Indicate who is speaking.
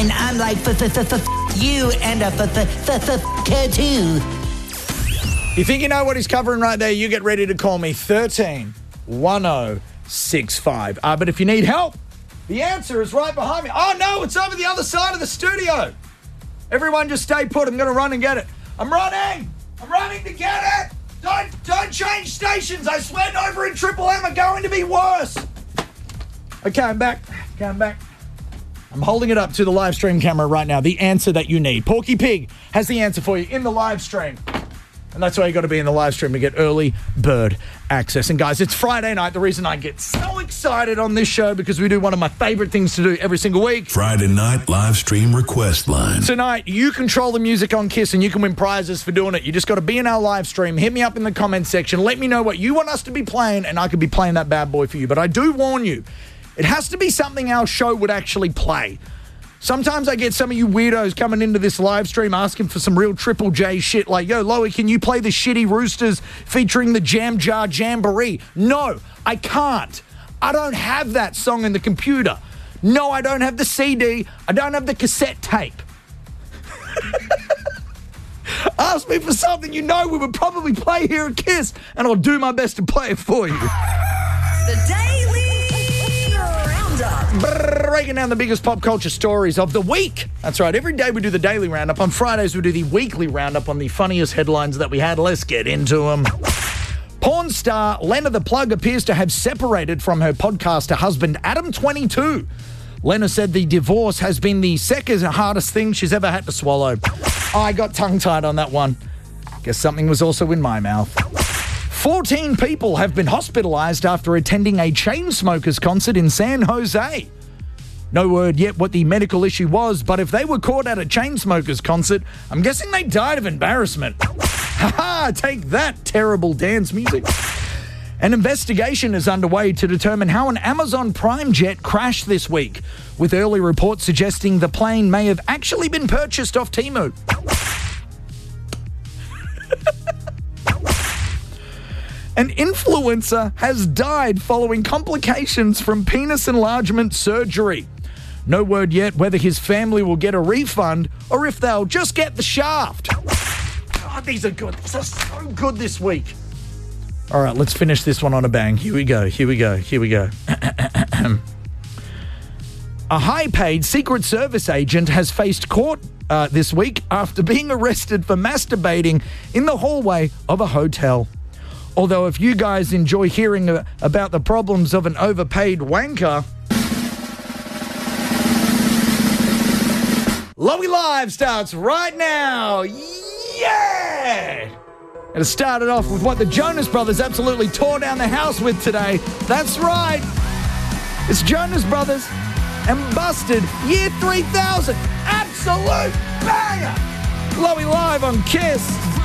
Speaker 1: And I'm like, you and her too.
Speaker 2: You think you know what he's covering right there? You get ready to call me 131065. But if you need help, the answer is right behind me. Oh, no, it's over the other side of the studio. Everyone just stay put. I'm going to run and get it. I'm running to get it. Don't change stations. I swear Nova and Triple M are going to be worse. Okay, I'm back. I'm holding it up to the live stream camera right now. The answer that you need. Porky Pig has the answer for you in the live stream. And that's why you got to be in the live stream to get early bird access. And guys, it's Friday night. The reason I get so excited on this show because we do one of my favorite things to do every single week.
Speaker 3: Friday night live stream request line.
Speaker 2: Tonight, you control the music on KISS and you can win prizes for doing it. You just got to be in our live stream. Hit me up in the comments section. Let me know what you want us to be playing and I could be playing that bad boy for you. But I do warn you, it has to be something our show would actually play. Sometimes I get some of you weirdos coming into this live stream asking for some real Triple J shit like, yo, Loey, can you play the Shitty Roosters featuring the Jam Jar Jamboree? No, I can't. I don't have that song in the computer. No, I don't have the CD. I don't have the cassette tape. Ask me for something you know we would probably play here at KISS, and I'll do my best to play it for you.
Speaker 4: The Daily Roundup.
Speaker 2: Breaking down the biggest pop culture stories of the week. That's right. Every day we do the daily roundup. On Fridays, we do the weekly roundup on the funniest headlines that we had. Let's get into them. Porn star Lena the Plug appears to have separated from her podcaster husband, Adam 22. Lena said the divorce has been the second hardest thing she's ever had to swallow. I got tongue-tied on that one. Guess something was also in my mouth. 14 people have been hospitalized after attending a Chainsmokers concert in San Jose. No word yet what the medical issue was, but if they were caught at a Chainsmokers concert, I'm guessing they died of embarrassment. Ha-ha, take that, terrible dance music. An investigation is underway to determine how an Amazon Prime jet crashed this week, with early reports suggesting the plane may have actually been purchased off Temu. An influencer has died following complications from penis enlargement surgery. No word yet whether his family will get a refund or if they'll just get the shaft. God, these are good. These are so good this week. All right, let's finish this one on a bang. Here we go. A high-paid Secret Service agent has faced court this week after being arrested for masturbating in the hallway of a hotel. Although if you guys enjoy hearing about the problems of an overpaid wanker, Loey Live starts right now. Yeah! And it started off with what the Jonas Brothers absolutely tore down the house with today. That's right. It's Jonas Brothers and Busted, year 3000. Absolute banger. Loey Live on KISS.